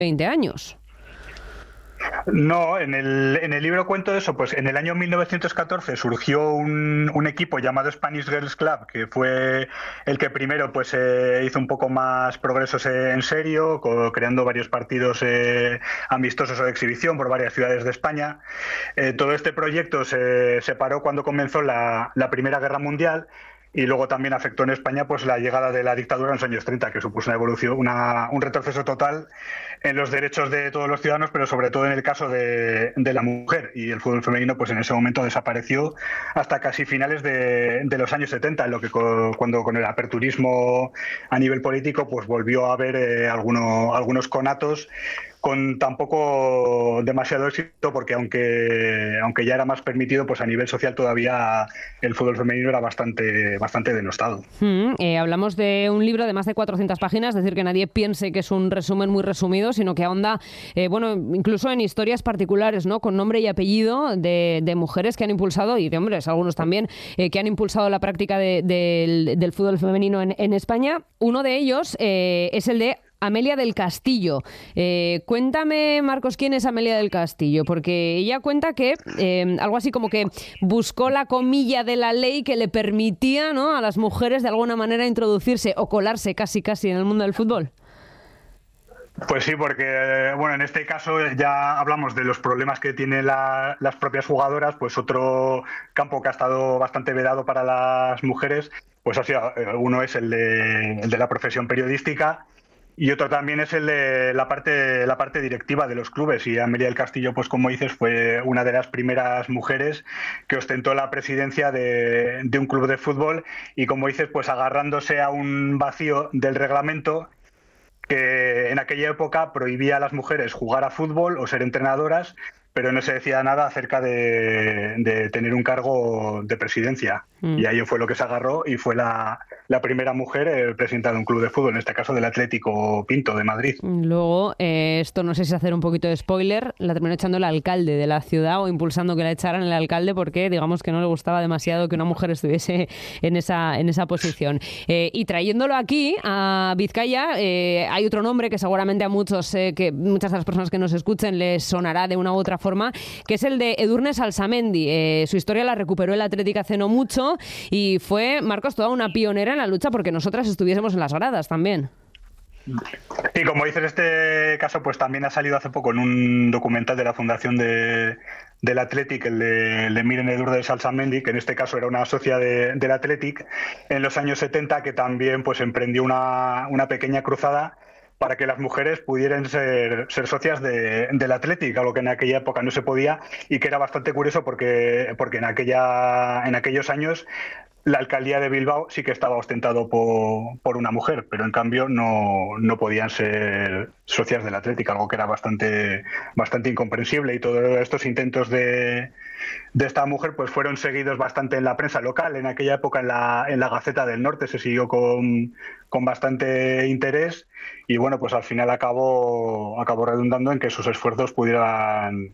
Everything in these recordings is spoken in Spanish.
20 años. No, en el libro cuento eso, pues en el año 1914 surgió un equipo llamado Spanish Girls Club, que fue el que primero pues hizo un poco más progresos en serio, creando varios partidos amistosos o de exhibición por varias ciudades de España. Todo este proyecto se paró cuando comenzó la Primera Guerra Mundial. Y luego también afectó en España pues la llegada de la dictadura en los años 30, que supuso una evolución, un retroceso total en los derechos de todos los ciudadanos, pero sobre todo en el caso de la mujer. Y el fútbol femenino pues en ese momento desapareció hasta casi finales de los años 70, en lo que cuando con el aperturismo a nivel político pues volvió a haber algunos conatos con tampoco demasiado éxito, porque aunque ya era más permitido, pues a nivel social todavía el fútbol femenino era bastante denostado. Hablamos de un libro de más de 400 páginas, es decir, que nadie piense que es un resumen muy resumido, sino que ahonda, incluso en historias particulares, ¿no? Con nombre y apellido de mujeres que han impulsado, y de hombres, algunos también, que han impulsado la práctica del fútbol femenino en España. Uno de ellos es el de Amelia del Castillo. Cuéntame, Marcos, ¿quién es Amelia del Castillo? Porque ella cuenta que algo así como que buscó la comilla de la ley que le permitía, ¿no?, a las mujeres de alguna manera introducirse o colarse casi en el mundo del fútbol. Pues sí, porque bueno, en este caso ya hablamos de los problemas que tienen las propias jugadoras, pues otro campo que ha estado bastante vedado para las mujeres, pues ha sido, uno es el de la profesión periodística. Y otro también es el de la parte directiva de los clubes. Y Amelia del Castillo, pues como dices, fue una de las primeras mujeres que ostentó la presidencia de un club de fútbol. Y como dices, pues agarrándose a un vacío del reglamento que en aquella época prohibía a las mujeres jugar a fútbol o ser entrenadoras, pero no se decía nada acerca de tener un cargo de presidencia. Y ahí fue lo que se agarró y fue la primera mujer presidenta de un club de fútbol, en este caso del Atlético Pinto de Madrid. Luego, esto no sé si hacer un poquito de spoiler, la terminó echando el alcalde de la ciudad o impulsando que la echaran el alcalde porque digamos que no le gustaba demasiado que una mujer estuviese en esa posición. Y trayéndolo aquí a Vizcaya, hay otro nombre que seguramente a muchas de las personas que nos escuchen les sonará de una u otra forma, que es el de Edurne Salsamendi. Su historia la recuperó el Athletic hace no mucho y fue, Marcos, toda una pionera en la lucha porque nosotras estuviésemos en las gradas también. Y como dices, este caso pues también ha salido hace poco en un documental de la fundación del Athletic, el de Miren Edurne Salsamendi, que en este caso era una socia del Athletic en los años 70, que también pues emprendió una pequeña cruzada para que las mujeres pudieran ser socias del Athletic, algo que en aquella época no se podía y que era bastante curioso porque en aquellos años la alcaldía de Bilbao sí que estaba ostentado por una mujer, pero en cambio no podían ser socias del Athletic, algo que era bastante incomprensible, y todos estos intentos de esta mujer pues fueron seguidos bastante en la prensa local. En aquella época en la Gaceta del Norte se siguió con bastante interés y bueno, pues al final acabó redundando en que sus esfuerzos pudieran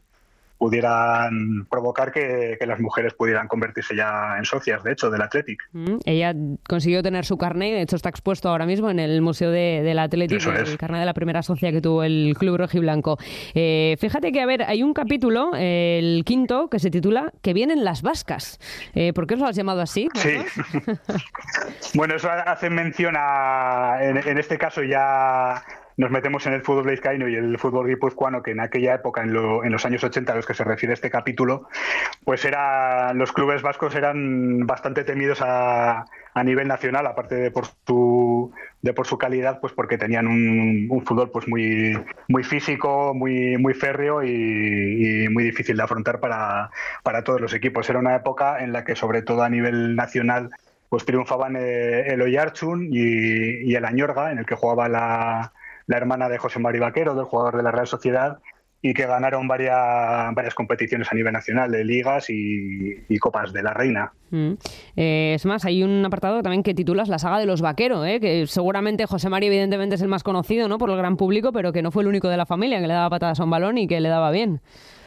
provocar que las mujeres pudieran convertirse ya en socias, de hecho, del Athletic. Ella consiguió tener su carné, de hecho está expuesto ahora mismo en el Museo del Athletic, el carné de la primera socia que tuvo el club rojiblanco. Fíjate que, a ver, hay un capítulo, el quinto, que se titula Que vienen las vascas. ¿Por qué os lo has llamado así? Sí. Bueno, eso hace mención en este caso ya nos metemos en el fútbol vizcaíno y el fútbol guipuzcoano, que en aquella época, en los años 80 a los que se refiere este capítulo, pues los clubes vascos eran bastante temidos a nivel nacional, aparte de por su calidad, pues porque tenían un fútbol pues muy físico, muy férreo y muy difícil de afrontar para todos los equipos. Era una época en la que, sobre todo a nivel nacional, pues triunfaban el Oiartzun y el Añorga, en el que jugaba la hermana de José Mari Vaquero, del jugador de la Real Sociedad, y que ganaron varias competiciones a nivel nacional, de ligas y copas de la Reina. Es más, hay un apartado también que titulas La saga de los Vaquero, que seguramente José Mari evidentemente es el más conocido, ¿no?, por el gran público, pero que no fue el único de la familia que le daba patadas a un balón y que le daba bien.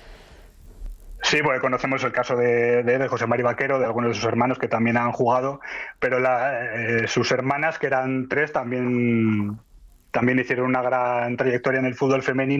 Sí, porque conocemos el caso de José Mari Vaquero, de algunos de sus hermanos que también han jugado, pero sus hermanas, que eran tres, también también hicieron una gran trayectoria en el fútbol femenino.